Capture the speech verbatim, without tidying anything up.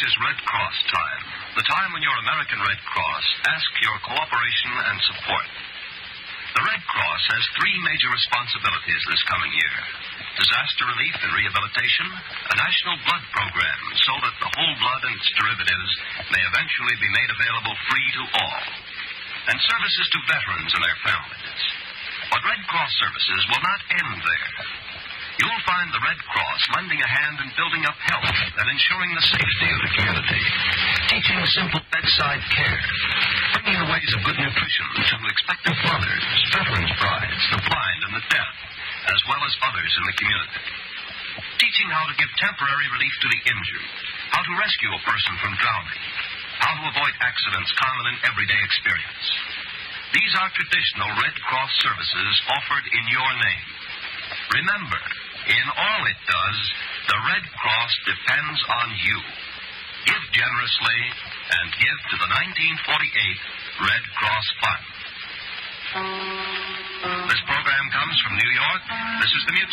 is Red Cross time, the time when your American Red Cross asks your cooperation and support. The Red Cross has three major responsibilities this coming year. Disaster relief and rehabilitation, a national blood program so that the whole blood and its derivatives may eventually be made available free to all, and services to veterans and their families. But Red Cross services will not end there. You'll find the Red Cross lending a hand in building up health and ensuring the safety of the community, teaching simple bedside care, bringing the ways of good nutrition to expectant mothers, veterans' brides, the blind and the deaf, as well as others in the community, teaching how to give temporary relief to the injured, how to rescue a person from drowning, how to avoid accidents common in everyday experience. These are traditional Red Cross services offered in your name. Remember, in all it does, the Red Cross depends on you. Give generously and give to the nineteen forty-eight Red Cross Fund. This program comes from New York. This is the Mutual.